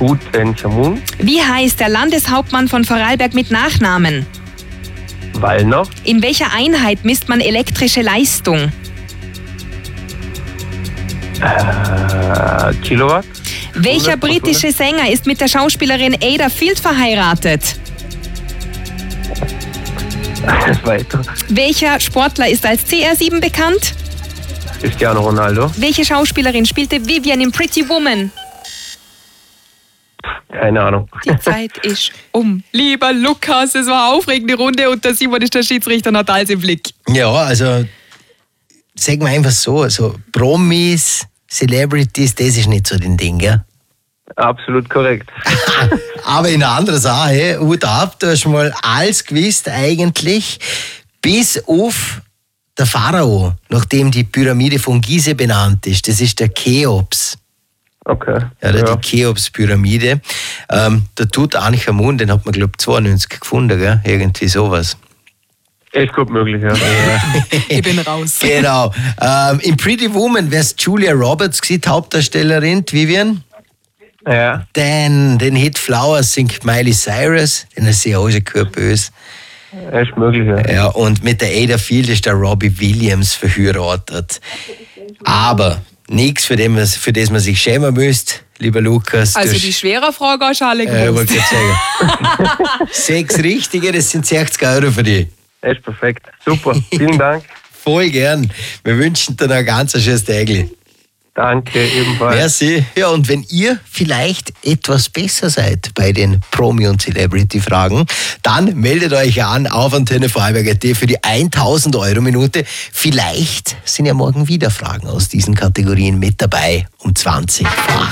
Tutanchamun. Wie heißt der Landeshauptmann von Vorarlberg mit Nachnamen? Wallner. In welcher Einheit misst man elektrische Leistung? Kilowatt. Welcher britische Sänger ist mit der Schauspielerin Ada Field verheiratet? Weiter. Welcher Sportler ist als CR7 bekannt? Cristiano Ronaldo. Welche Schauspielerin spielte Vivian in Pretty Woman? Keine Ahnung. Die Zeit ist um. Lieber Lukas, es war eine aufregende Runde und der Simon ist der Schiedsrichter und hat alles im Blick. Ja, also sagen wir einfach so, also Promis, Celebrities, das ist nicht so dein Ding, gell? Absolut korrekt. Aber in einer anderen Sache, Hut ab, du hast mal alles gewusst eigentlich, bis auf der Pharao, nachdem die Pyramide von Gizeh benannt ist. Das ist der Cheops. Okay. Ja, die Cheops-Pyramide. Der Tutanchamun, den hat man, glaube ich, 92 gefunden, gell? Irgendwie sowas. Ist gut möglich, ja. Ich bin raus. Genau. In Pretty Woman wär's Julia Roberts gewesen, die Hauptdarstellerin, die Vivian. Ja. Den Hit Flowers singt Miley Cyrus, den hast du ja auch schon gehört, böse. Ist möglich, ja. Ja, und mit der Ada Field ist der Robbie Williams verheiratet. Aber nichts, für das man sich schämen müsste, lieber Lukas. Also die schwere Frage hast du alle gewusst. Ich wollte gerade sagen. 6 Richtige, das sind 60 Euro für dich. Ist perfekt. Super. Vielen Dank. Voll gern. Wir wünschen dir noch ein ganz schönes Tag. Danke, ebenfalls. Merci. Ja, und wenn ihr vielleicht etwas besser seid bei den Promi- und Celebrity-Fragen, dann meldet euch an auf Antenne Vorarlberg.at für die 1000 Euro Minute. Vielleicht sind ja morgen wieder Fragen aus diesen Kategorien mit dabei um 20 vor.